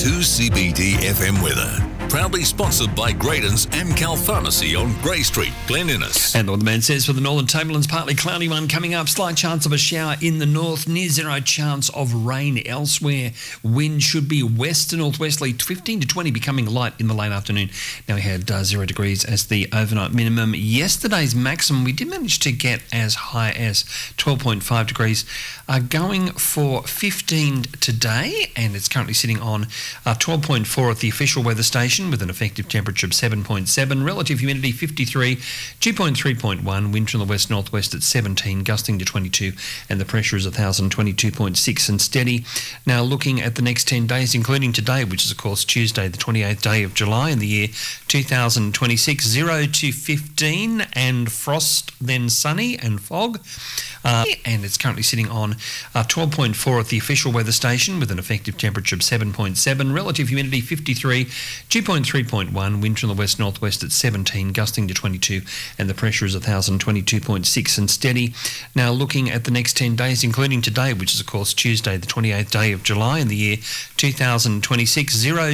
2CBD FM weather. Proudly sponsored by Graydon's Amcal Pharmacy on Grey Street, Glen Innes. And the weatherman says for the northern tablelands, partly cloudy one coming up. Slight chance of a shower in the north. Near zero chance of rain elsewhere. Wind should be west to northwesterly, 15 to 20, becoming light in the late afternoon. Now we had 0 degrees as the overnight minimum. Yesterday's maximum, we did manage to get as high as 12.5 degrees. Going for 15 today, and it's currently sitting on 12.4 at the official weather station with an effective temperature of 7.7, relative humidity 53, dew point 3.1, wind from the west-northwest at 17, gusting to 22, and the pressure is 1,022.6 and steady. Now looking at the next 10 days, including today, which is of course Tuesday, the 28th day of July in the year 2026, 0 to 15 and frost, then sunny and fog. And it's currently sitting on 12.4 at the official weather station with an effective temperature of 7.7, relative humidity 53, dew point 3.1, wind from the west-northwest at 17, gusting to 22, and the pressure is 1,022.6 and steady. Now looking at the next 10 days, including today, which is of course Tuesday, the 28th day of July in the year 2026, 0